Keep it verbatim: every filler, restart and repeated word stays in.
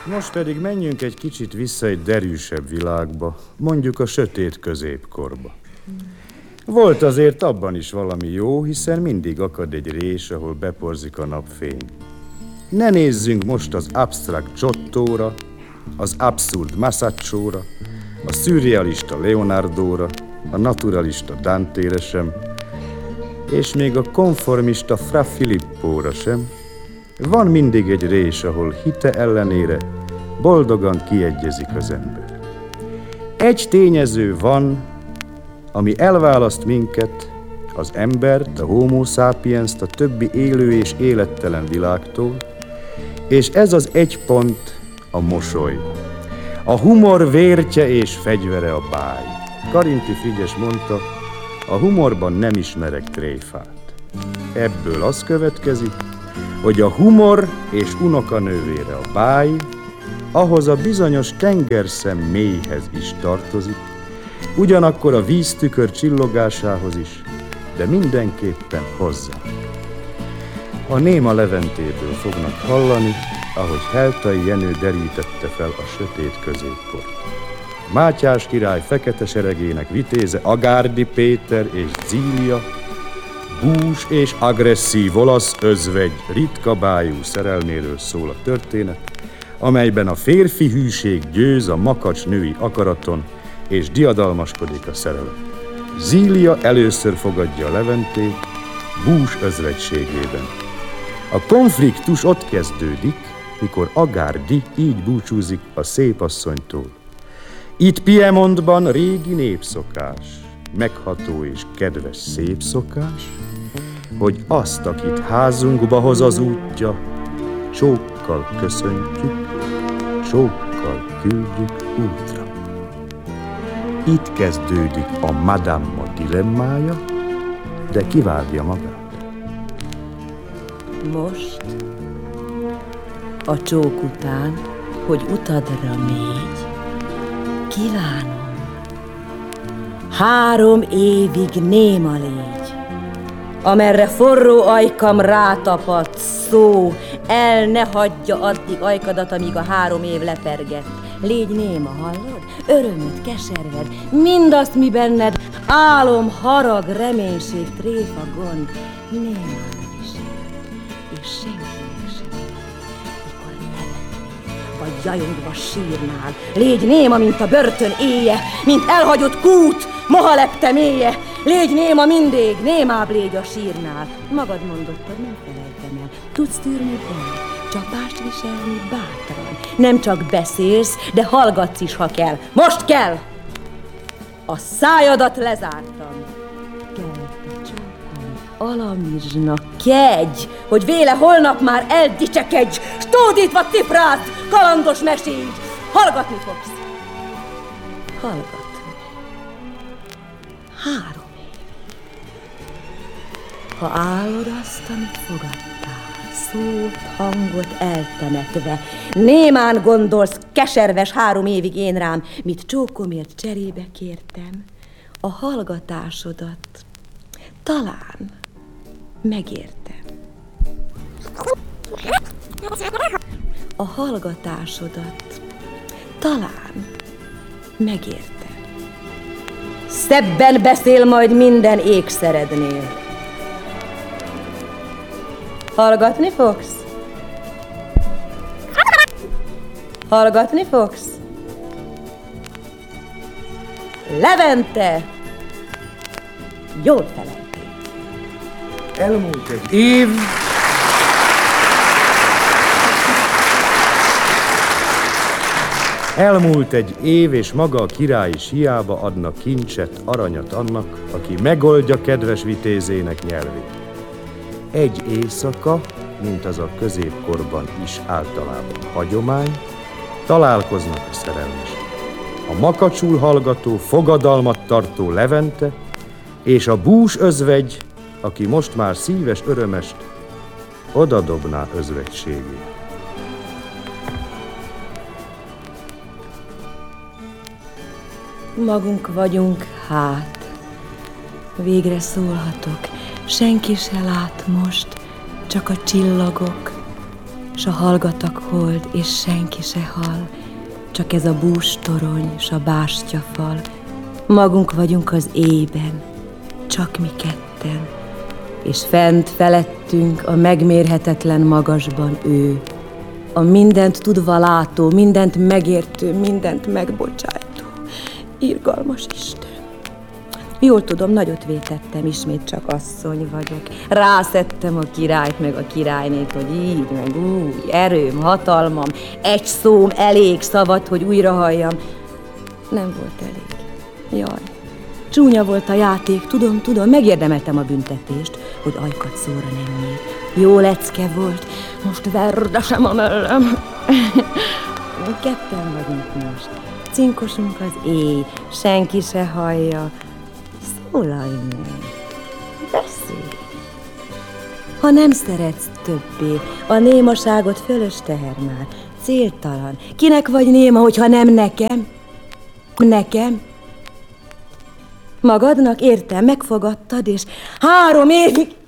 Most pedig menjünk egy kicsit vissza egy derűsebb világba, mondjuk a sötét középkorba. Volt azért abban is valami jó, hiszen mindig akad egy rés, ahol beporzik a napfény. Ne nézzünk most az absztrakt Giottóra, az abszurd Masaccóra, a szürrealista Leonardóra, a naturalista Dantére sem, és még a konformista Fra Filippóra sem. Van mindig egy rés, ahol hite ellenére boldogan kiegyezik az ember. Egy tényező van, ami elválaszt minket, az embert, a homo sapienst a többi élő és élettelen világtól, és ez az egy pont a mosoly. A humor vértje és fegyvere a báj. Karinti Frigyes mondta, a humorban nem ismerek tréfát. Ebből az következik, hogy a humor és unokanővére a báj, ahhoz a bizonyos tengerszem mélyhez is tartozik, ugyanakkor a víztükör csillogásához is, de mindenképpen hozzá. A Néma Leventéből fognak hallani, ahogy Heltai Jenő derítette fel a sötét középkort. Mátyás király fekete seregének vitéze Agárdi Péter és Zília, bús és agresszív olasz özvegy ritka bájú szerelméről szól a történet, amelyben a férfi hűség győz a makacs női akaraton, és diadalmaskodik a szerelem. Zília először fogadja a Leventét bús özvegységében. A konfliktus ott kezdődik, mikor Agárdi így búcsúzik a szépasszonytól. Itt Piemontban régi népszokás, megható és kedves szép szokás, hogy azt, akit házunkba hoz az útja, csókkal köszöntjük, csókkal küldjük útra. Itt kezdődik a Madame dilemmája, de kivárja magát. Most, a csók után, hogy utadra mégy, kívánom, három évig néma légy, amerre forró ajkam rátapad, szó, el ne hagyja addig ajkadat, amíg a három év leperget. Légy néma, hallod? Örömöd, keserved, mindazt, mi benned, álom, harag, reménység, tréfa, gond, néma visel, és senkinek sem, mikor nevetnél, vagy jajongva sírnál. Légy néma, mint a börtön éje, mint elhagyott kút, moha lepte mélye. Légy néma mindig, némább légy a sírnál. Magad mondottad, nem felejtem el, tudsz tűrni el, csapást viselni bátran. Nem csak beszélsz, de hallgatsz is, ha kell. Most kell! A szájadat lezártam. Kell te csókom, alamizsna, kegy, hogy véle holnap már eldicsekedj, stódítva cifrát, kalandos meségy. Hallgatni fogsz. Hallgatni. Három év. Ha állod azt, amit fogadtál, szót, hangot eltemetve, némán gondolsz keserves három évig én rám, mit csókomért cserébe kértem, a hallgatásodat talán megértem. A hallgatásodat talán megértem. Szebben beszél majd minden ékszerednél. Hallgatni fogsz? Hallgatni fogsz? Levente! Jól feleltél. Elmúlt egy év, Elmúlt egy év, és maga a király is hiába adna kincset, aranyat annak, aki megoldja kedves vitézének nyelvét. Egy éjszaka, mint az a középkorban is általában hagyomány, találkoznak a szerelmesek. A makacsul hallgató, fogadalmat tartó Levente és a bús özvegy, aki most már szíves örömest odadobná özvegységét. Magunk vagyunk, hát. Végre szólhatok. Senki se lát most, csak a csillagok. s a hallgatak hold, és senki se hall, csak ez a bústorony, s a bástyafal. Magunk vagyunk az éjben, csak mi ketten, és fent felettünk a megmérhetetlen magasban ő, a mindent tudva látó, mindent megértő, mindent megbocsájtó, irgalmas Isten. Jól tudom, nagyot vétettem, ismét csak asszony vagyok. Rászettem a királyt meg a királynét, hogy így, meg úgy, erőm, hatalmam, egy szóm elég, szabad, hogy újra halljam. Nem volt elég. Jaj, csúnya volt a játék, tudom, tudom, megérdemeltem a büntetést, hogy ajkat szóra nem nyílt. Jó lecke volt, most verdesem a mellem. Ketten vagyunk most, cinkosunk az éj, senki se hallja. Szólalj meg, beszélj. Ha nem szeretsz többé, a némaságot fölös teher már, céltalan. Kinek vagy néma, hogyha nem nekem? Nekem? Magadnak, értem, megfogadtad, és három évig